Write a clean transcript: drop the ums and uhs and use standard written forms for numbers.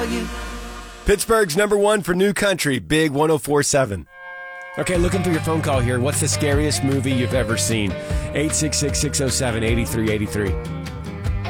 Pittsburgh's number one for new country, Big 104.7. Okay, looking for your phone call here. What's the scariest movie you've ever seen? 866-607-8383.